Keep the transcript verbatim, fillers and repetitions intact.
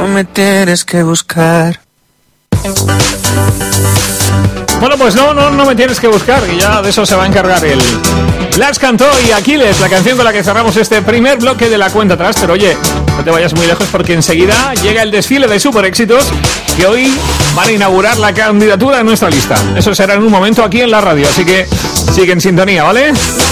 no me tienes que buscar. Bueno, pues no, no, no me tienes que buscar, que ya de eso se va a encargar él. Blas cantó y Aquiles, la canción con la que cerramos este primer bloque de la cuenta atrás. Pero oye, no te vayas muy lejos porque enseguida llega el desfile de super éxitos que hoy van a inaugurar la candidatura en nuestra lista. Eso será en un momento aquí en la radio, así que sigue en sintonía, ¿vale?